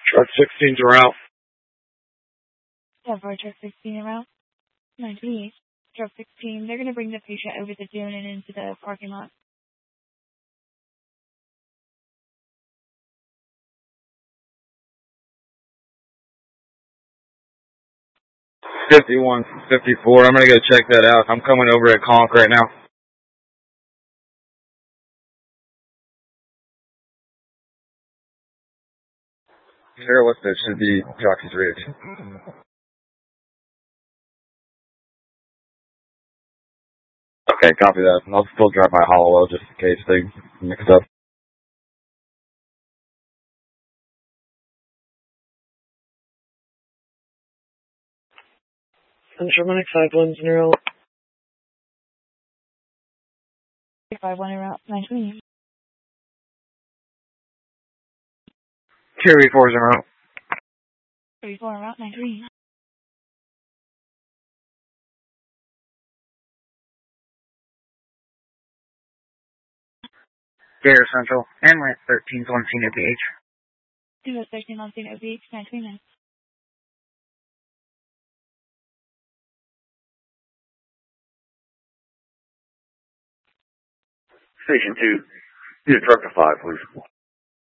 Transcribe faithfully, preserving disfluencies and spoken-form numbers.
Truck sixteen's around. Yeah, for truck sixteen around. nineteen. Truck sixteen. They're going to bring the patient over the dune and into the parking lot. fifty-one fifty-four. I'm going to go check that out. I'm coming over at Conk right now. Sure, what's this? Should be Jockey's Ridge. Okay, copy that. I'll still drive by Hollowell just in case they mix up. Central Minix five one zero. five one around. nineteen. Cherry four's around. thirty-four around. nineteen. Dare Central, Ambulance thirteen's on scene at the H. Two thirteen on scene O B H. nineteen minutes. Station two. Need a truck to five, please.